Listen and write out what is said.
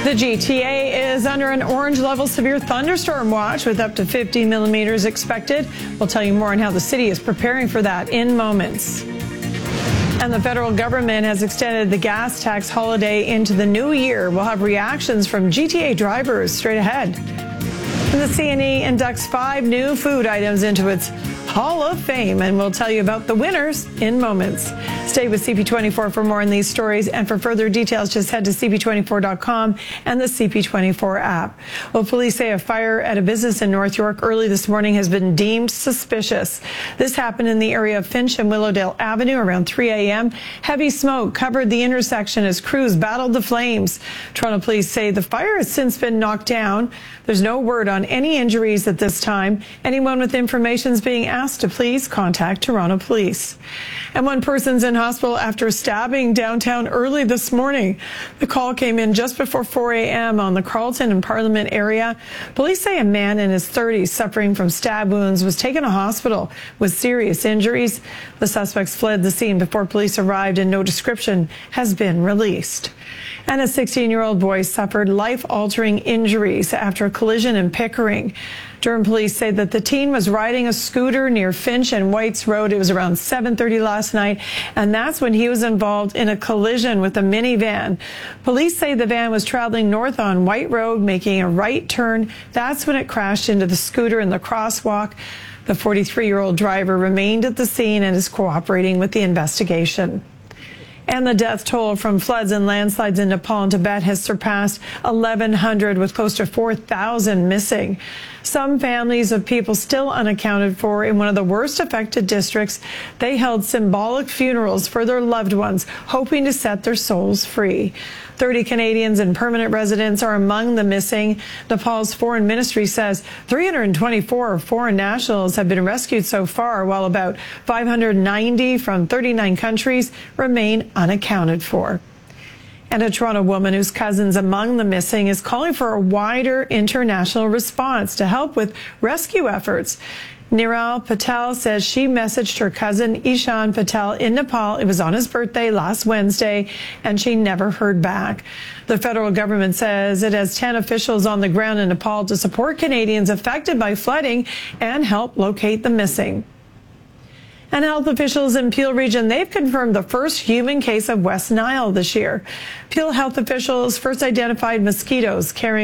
The GTA is under an orange level severe thunderstorm watch with up to 50 millimeters expected. We'll tell you more on how the city is preparing for that in moments. And the federal government has extended the gas tax holiday into the new year. We'll have reactions from GTA drivers straight ahead. And the CNE inducts 5 new food items into its Hall of Fame, and we'll tell you about the winners in moments. Stay with CP24 for more on these stories, and for further details, just head to cp24.com and the CP24 app. Well, police say a fire at a business in North York early this morning has been deemed suspicious. This happened in the area of Finch and Willowdale Avenue around 3 a.m. Heavy smoke covered the intersection as crews battled the flames. Toronto police say the fire has since been knocked down. There's no word on any injuries at this time. Anyone with information is being asked to please contact Toronto Police. And one person's in hospital after stabbing downtown early this morning. The call came in just before 4 a.m. on the Carleton and Parliament area. Police say a man in his 30s suffering from stab wounds was taken to hospital with serious injuries. The suspects fled the scene before police arrived, and no description has been released. And a 16-year-old boy suffered life-altering injuries after a collision in Pickering. Durham police say that the teen was riding a scooter near Finch and Whites Road. It was around 7:30 last night, and that's when he was involved in a collision with a minivan. Police say the van was traveling north on White Road, making a right turn. That's when it crashed into the scooter in the crosswalk. The 43-year-old driver remained at the scene and is cooperating with the investigation. And the death toll from floods and landslides in Nepal and Tibet has surpassed 1,100, with close to 4,000 missing. Some families of people still unaccounted for in one of the worst affected districts. They held symbolic funerals for their loved ones, hoping to set their souls free. 30 Canadians and permanent residents are among the missing. Nepal's foreign ministry says 324 foreign nationals have been rescued so far, while about 590 from 39 countries remain unaccounted for. And a Toronto woman whose cousin's among the missing is calling for a wider international response to help with rescue efforts. Niral Patel says she messaged her cousin Ishan Patel in Nepal. It was on his birthday last Wednesday, and she never heard back. The federal government says it has 10 officials on the ground in Nepal to support Canadians affected by flooding and help locate the missing. And health officials in Peel Region, they've confirmed the first human case of West Nile this year. Peel health officials first identified mosquitoes carrying